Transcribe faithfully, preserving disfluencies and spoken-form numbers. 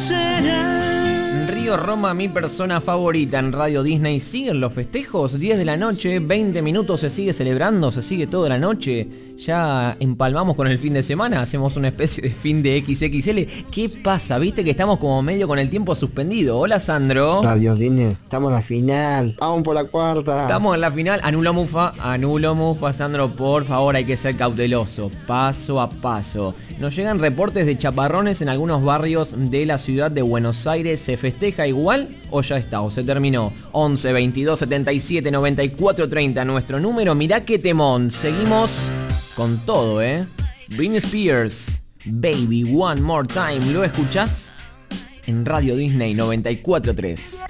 Río Roma, mi persona favorita en Radio Disney. Siguen los festejos, diez de la noche, veinte minutos, se sigue celebrando, se sigue toda la noche. Ya empalmamos con el fin de semana, hacemos una especie de fin de equis equis ele. ¿Qué pasa? Viste que estamos como medio con el tiempo suspendido. Hola, Sandro. Radio Disney, estamos en la final, vamos por la cuarta. Estamos en la final, anulo Mufa, anulo Mufa, Sandro, por favor, hay que ser cauteloso, paso a paso. Nos llegan reportes de chaparrones en algunos barrios de la ciudad de Buenos Aires. ¿Se festeja igual o ya está, o se terminó? once, veintidós, setenta y siete, noventa y cuatro, treinta, nuestro número. Mirá qué temón, seguimos con todo, ¿eh? Britney Spears, Baby One More Time, ¿lo escuchás? En Radio Disney noventa y cuatro punto tres.